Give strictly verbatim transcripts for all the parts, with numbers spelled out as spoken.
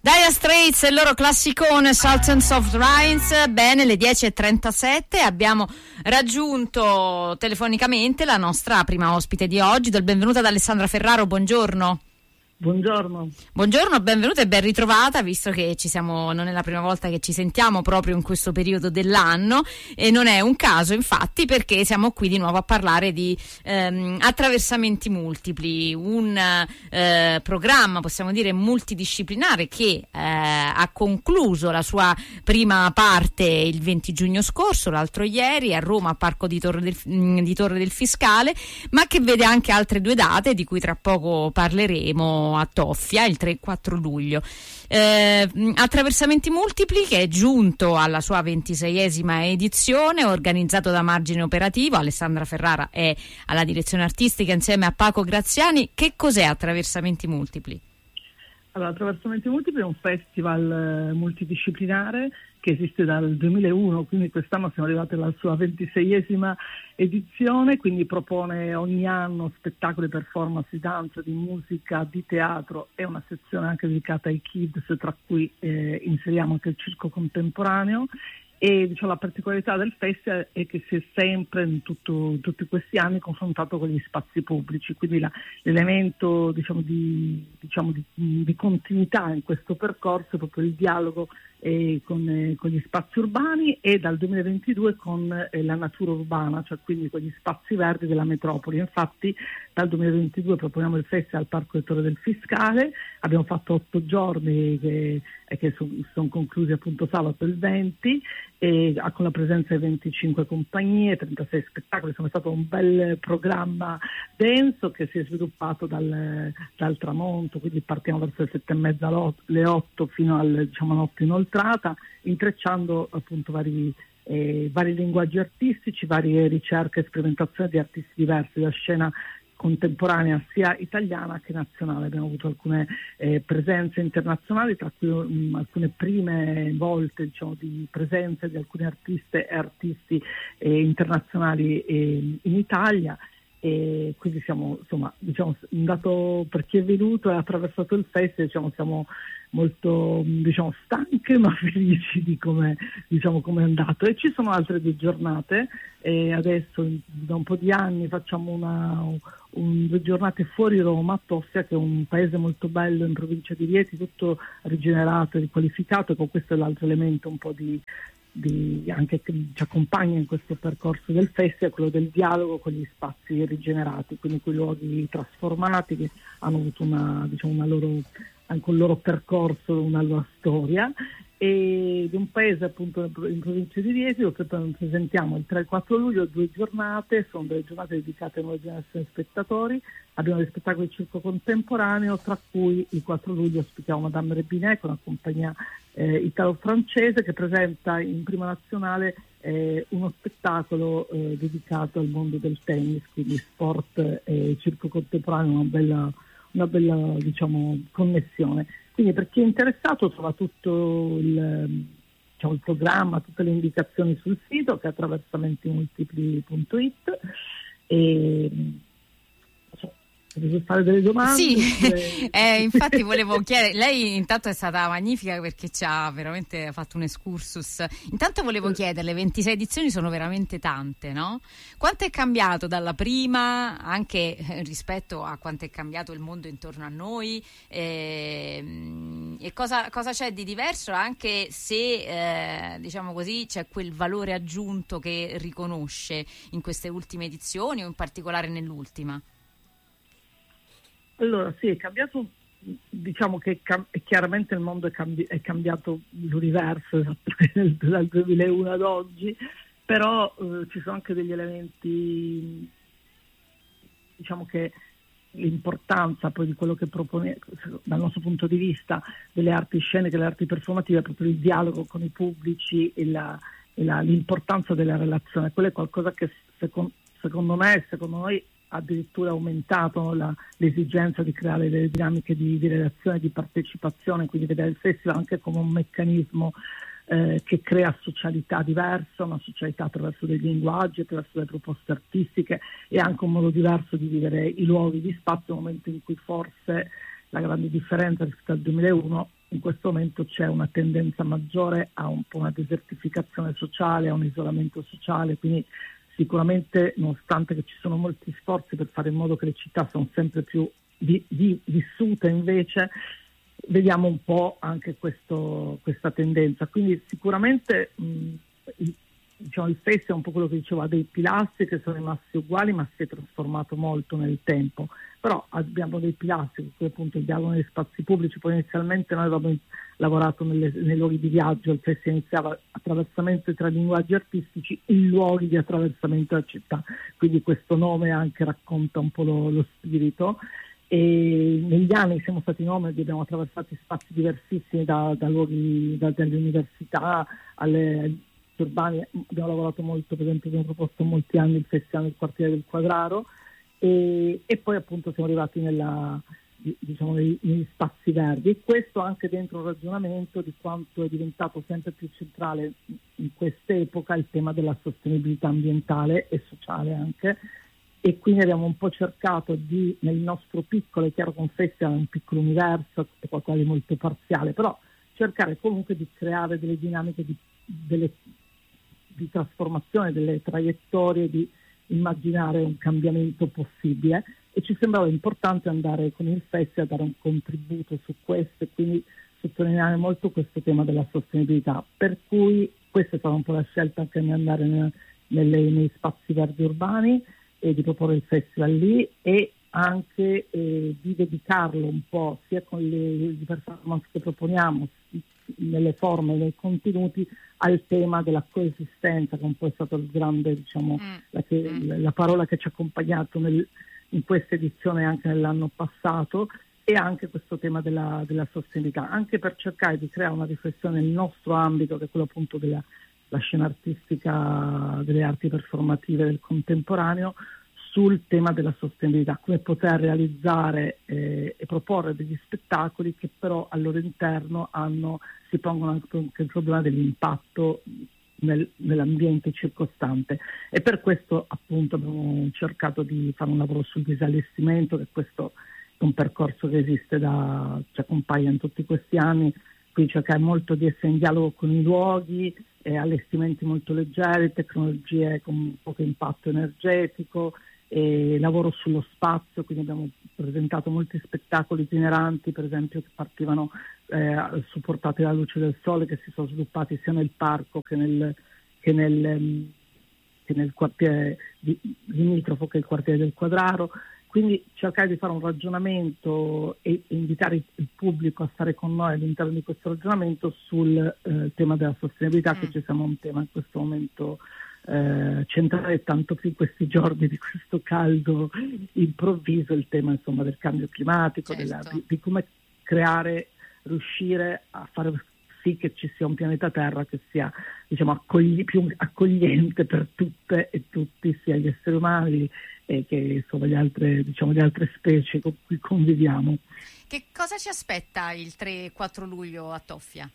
Dire Straits e il loro classicone Sultans of Rhymes. Bene, le dieci e trentasette abbiamo raggiunto telefonicamente la nostra prima ospite di oggi. Do il benvenuto ad Alessandra Ferraro, buongiorno. Buongiorno. Buongiorno, benvenuta e ben ritrovata, visto che ci siamo, non è la prima volta che ci sentiamo proprio in questo periodo dell'anno, e non è un caso infatti, perché siamo qui di nuovo a parlare di ehm, attraversamenti multipli, un eh, programma, possiamo dire, multidisciplinare che eh, ha concluso la sua prima parte il venti giugno scorso, l'altro ieri, a Roma, a Parco di Torre del, di Torre del Fiscale, ma che vede anche altre due date di cui tra poco parleremo, a Toffia il tre e quattro luglio. Eh, attraversamenti multipli che è giunto alla sua ventiseiesima edizione, organizzato da Margine Operativo. Alessandra Ferrara è alla direzione artistica insieme a Paco Graziani. Che cos'è Attraversamenti Multipli? Allora, Attraversamenti Multipli è un festival multidisciplinare che esiste dal duemilauno, quindi quest'anno siamo arrivati alla sua ventiseiesima edizione, quindi propone ogni anno spettacoli, performance di danza, di musica, di teatro e una sezione anche dedicata ai kids, tra cui eh, inseriamo anche il circo contemporaneo. E diciamo, la particolarità del festival è che si è sempre in tutto, tutti questi anni confrontato con gli spazi pubblici, quindi la, l'elemento diciamo, di, diciamo, di, di continuità in questo percorso è proprio il dialogo eh, con, eh, con gli spazi urbani, e dal duemilaventidue con eh, la natura urbana, cioè quindi con gli spazi verdi della metropoli. Infatti dal duemilaventidue proponiamo il festival al Parco di Torre del Fiscale, abbiamo fatto otto giorni che, che sono, sono conclusi appunto sabato il venti, e con la presenza di venticinque compagnie, trentasei spettacoli. Insomma, è stato un bel programma denso che si è sviluppato dal, dal tramonto, quindi partiamo verso le sette e mezza, le otto fino al diciamo notte inoltrata, intrecciando appunto vari eh, vari linguaggi artistici, varie ricerche e sperimentazioni di artisti diversi, da scena contemporanea sia italiana che nazionale. Abbiamo avuto alcune eh, presenze internazionali, tra cui um, alcune prime volte diciamo, di presenze di alcune artiste e artisti eh, internazionali eh, in Italia, e quindi siamo insomma diciamo dato per chi è venuto e ha attraversato il festival, diciamo siamo molto diciamo stanche ma felici di come diciamo come è andato. E ci sono altre due giornate, e adesso da un po' di anni facciamo una un, due giornate fuori Roma, a Toffia, che è un paese molto bello in provincia di Rieti, tutto rigenerato e riqualificato, e con questo è l'altro elemento un po' di Di, anche che ci accompagna in questo percorso del festival, quello del dialogo con gli spazi rigenerati, quindi quei luoghi trasformati che hanno avuto una, diciamo, una loro, anche un loro percorso, una loro storia, e di un paese appunto in provincia di Rieti, dove presentiamo il tre e quattro luglio due giornate, sono delle giornate dedicate a nuove generazioni di spettatori. Abbiamo dei spettacoli di circo contemporaneo, tra cui il quattro luglio ospitiamo Madame Rebinet, con una compagnia eh, italo-francese che presenta in prima nazionale eh, uno spettacolo eh, dedicato al mondo del tennis, quindi sport e circo contemporaneo, una bella, una bella diciamo, connessione. Quindi per chi è interessato trova tutto il, diciamo, il programma, tutte le indicazioni sul sito, che è attraversamenti punto it, e devo fare delle domande? Sì, eh, infatti volevo chiedere, lei intanto è stata magnifica perché ci ha veramente fatto un excursus. Intanto volevo chiederle, ventisei edizioni sono veramente tante, no? Quanto è cambiato dalla prima, anche rispetto a quanto è cambiato il mondo intorno a noi, e, e cosa, cosa c'è di diverso, anche se eh, diciamo così c'è quel valore aggiunto che riconosce in queste ultime edizioni, o in particolare nell'ultima? Allora sì, è cambiato, diciamo che cam- chiaramente il mondo è, cambi- è cambiato, l'universo dal duemilauno ad oggi, però eh, ci sono anche degli elementi, diciamo che l'importanza poi di quello che propone dal nostro punto di vista delle arti sceniche, delle arti performative, è proprio il dialogo con i pubblici e, la, e la, l'importanza della relazione. Quello è qualcosa che secondo, secondo me, secondo noi addirittura aumentato la, l'esigenza di creare delle dinamiche di, di relazione, di partecipazione, quindi vedere il festival anche come un meccanismo eh, che crea socialità diversa, una socialità attraverso dei linguaggi, attraverso delle proposte artistiche, e anche un modo diverso di vivere i luoghi di spazio, nel momento in cui forse la grande differenza rispetto al duemilauno, in questo momento c'è una tendenza maggiore a un po' una desertificazione sociale, a un isolamento sociale, quindi sicuramente, nonostante che ci sono molti sforzi per fare in modo che le città siano sempre più di, di, vissute, invece vediamo un po' anche questo, questa tendenza. Quindi sicuramente mh, il, diciamo, il festival è un po' quello che dicevo, ha dei pilastri che sono rimasti uguali ma si è trasformato molto nel tempo, però abbiamo dei pilastri, per cui appunto il dialogo negli spazi pubblici. Poi inizialmente noi avevamo lavorato nelle, nei luoghi di viaggio, il festival iniziava attraversamento tra linguaggi artistici in luoghi di attraversamento della città, quindi questo nome anche racconta un po' lo, lo spirito. E negli anni siamo stati nomadi, abbiamo attraversato spazi diversissimi, da, da luoghi, da, dalle università alle urbani. Abbiamo lavorato molto, per esempio abbiamo proposto molti anni il festival del quartiere del Quadraro, e, e poi appunto siamo arrivati nella, diciamo, negli, negli spazi verdi, e questo anche dentro un ragionamento di quanto è diventato sempre più centrale in quest'epoca il tema della sostenibilità ambientale e sociale anche. E quindi abbiamo un po' cercato di, nel nostro piccolo, è chiaro che un festival è un piccolo universo, è qualcosa di molto parziale, però cercare comunque di creare delle dinamiche di, delle, di trasformazione, delle traiettorie, di immaginare un cambiamento possibile, e ci sembrava importante andare con il festival a dare un contributo su questo e quindi sottolineare molto questo tema della sostenibilità, per cui questa è stata un po' la scelta anche di andare nelle, nelle, nei spazi verdi urbani e di proporre il festival lì, e anche eh, di dedicarlo un po' sia con le performance che proponiamo nelle forme, nei contenuti, al tema della coesistenza, che un po' è stato il grande, diciamo, mm. la, che, mm. la parola che ci ha accompagnato nel, in questa edizione e anche nell'anno passato, e anche questo tema della, della sostenibilità, anche per cercare di creare una riflessione nel nostro ambito, che è quello appunto della la scena artistica, delle arti performative del contemporaneo, sul tema della sostenibilità, come poter realizzare eh, e proporre degli spettacoli che però al loro interno hanno, si pongono anche il problema dell'impatto nel, nell'ambiente circostante. E per questo appunto abbiamo cercato di fare un lavoro sul disallestimento, che questo è un percorso che esiste da, ci accompagna in tutti questi anni, quindi cercare molto di essere in dialogo con i luoghi, eh, allestimenti molto leggeri, tecnologie con poco impatto energetico, eh, lavoro sullo spazio, quindi abbiamo presentato molti spettacoli itineranti, per esempio, che partivano eh, supportati dalla luce del sole, che si sono sviluppati sia nel parco che nel, che nel, che nel quartiere di, limitrofo, che è il quartiere del Quadraro. Quindi cercare di fare un ragionamento e invitare il pubblico a stare con noi all'interno di questo ragionamento sul eh, tema della sostenibilità, mm. che ci siamo un tema in questo momento eh, centrale, tanto più in questi giorni di questo caldo improvviso, il tema insomma del cambio climatico, certo. della, di, di come creare, riuscire a fare sì che ci sia un pianeta Terra che sia, diciamo, accogli, più accogliente per tutte e tutti, sia gli esseri umani e che insomma le altre, diciamo, le altre specie con cui conviviamo. Che cosa ci aspetta il tre e quattro luglio a Toffia?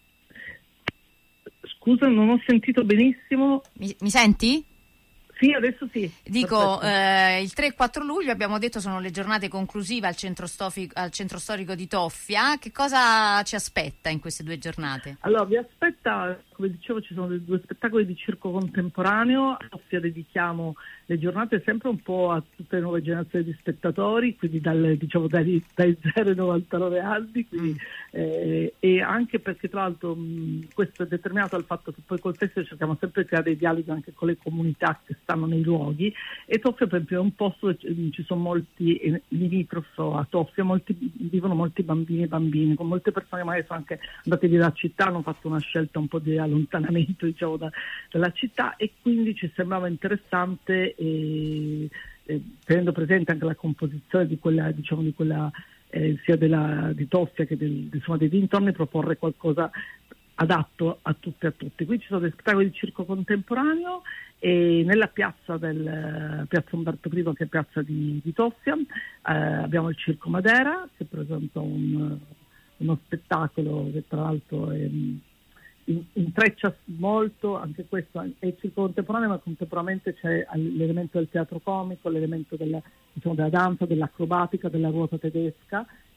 Scusa, non ho sentito benissimo. Mi, mi senti? Sì, adesso sì. Dico, eh, il tre e quattro luglio abbiamo detto sono le giornate conclusive al centro, stofi, al centro storico di Toffia. Che cosa ci aspetta in queste due giornate? Allora, vi aspetta, come dicevo, ci sono due spettacoli di circo contemporaneo. A Toffia dedichiamo le giornate sempre un po' a tutte le nuove generazioni di spettatori, quindi dal, diciamo, dai, dai zero ai novantanove anni, quindi, mm. eh, e anche perché tra l'altro mh, questo è determinato dal fatto che poi col festival cerchiamo sempre di creare dei dialoghi anche con le comunità che stanno nei luoghi, e Toffia per esempio è un posto dove ci sono molti limitrofo a Toffia, molti, vivono molti bambini e bambine, con molte persone magari sono anche andate via dalla città, hanno fatto una scelta un po' di allontanamento, diciamo, da, dalla città, e quindi ci sembrava interessante, e, e, tenendo presente anche la composizione di quella, diciamo, di quella eh, sia della, di Toffia che del, insomma, dei dintorni, proporre qualcosa adatto a tutti e a tutti. Qui ci sono dei spettacoli di circo contemporaneo, e nella piazza del piazza Umberto I, che è piazza di, di Toffia, eh, abbiamo il Circo Madera, che presenta un, uno spettacolo che tra l'altro è, in, intreccia molto, anche questo è il circo contemporaneo, ma contemporaneamente c'è l'elemento del teatro comico, l'elemento della, diciamo, della danza, dell'acrobatica, della ruota tedesca,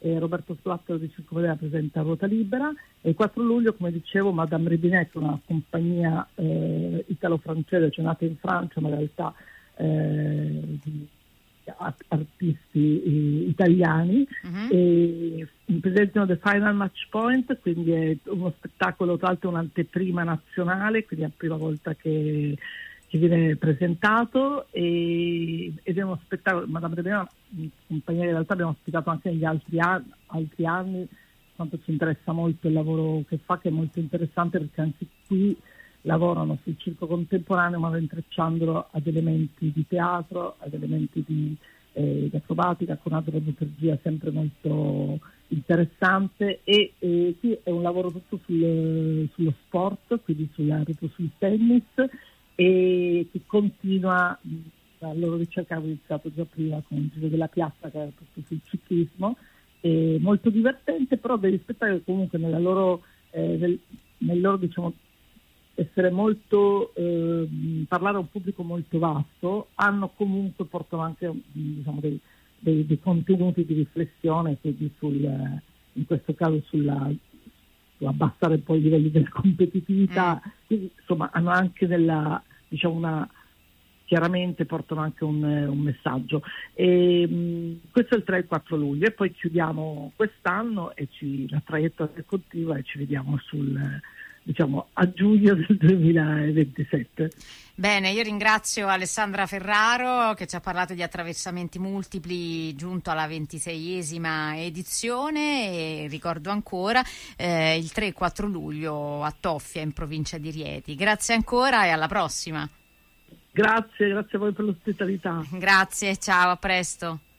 e Roberto Splattero di Circo Vedera presenta Ruota Libera, e il quattro luglio, come dicevo, Madame Ribinette, una compagnia eh, italo-francese, cioè nata in Francia ma in realtà eh, di artisti eh, italiani, uh-huh. e presentano The Final Match Point, quindi è uno spettacolo, tra l'altro un'anteprima nazionale, quindi è la prima volta che, che viene presentato, e, ed è uno spettacolo. Madame Ribinette, una compagnia che in realtà abbiamo ospitato anche negli altri anni, altri anni, quanto ci interessa molto il lavoro che fa, che è molto interessante perché anche qui lavorano sul circo contemporaneo ma intrecciandolo ad elementi di teatro, ad elementi di, eh, di acrobatica, con una drammaturgia sempre molto interessante, e eh, qui è un lavoro tutto sul, sullo sport, quindi sulla, sul tennis, e che continua la loro ricerca. Avevo iniziato già prima con il Giro della Piazza, che era tutto sul ciclismo, e molto divertente, però degli spettacoli comunque nella loro, eh, nel, nel loro diciamo essere molto eh, parlare a un pubblico molto vasto, hanno comunque portano anche diciamo dei, dei, dei contenuti di riflessione, quindi sul, in questo caso sulla, su abbassare un po' i livelli della competitività, mm. quindi insomma hanno anche della diciamo una chiaramente portano anche un, un messaggio, e mh, questo è il tre e quattro luglio, e poi chiudiamo quest'anno e ci, la traiettoria continua, e ci vediamo sul diciamo a giugno del duemilaventisette. Bene, io ringrazio Alessandra Ferraro che ci ha parlato di attraversamenti multipli giunto alla ventiseiesima edizione, e ricordo ancora eh, il tre e quattro luglio a Toffia in provincia di Rieti. Grazie ancora e alla prossima. Grazie, grazie a voi per l'ospitalità. Grazie, ciao, a presto.